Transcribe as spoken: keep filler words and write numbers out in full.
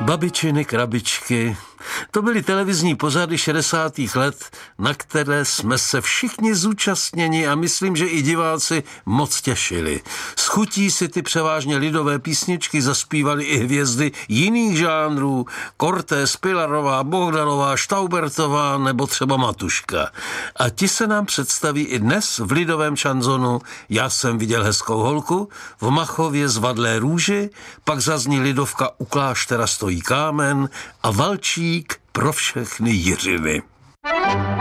Babičiny krabičky. To byly televizní pořady šedesátých let, na které jsme se všichni zúčastněni a myslím, že i diváci moc těšili. S chutí si ty převážně lidové písničky zaspívali i hvězdy jiných žánrů, Cortés, Pilarová, Bohdalová, Štaubertová nebo třeba Matuška. A ti se nám představí i dnes v lidovém šanzonu Já jsem viděl hezkou holku, v Machově Zvadlé růži, pak zazní lidovka U kláštera stojí kámen a Valčík pro všechny Jiřiny.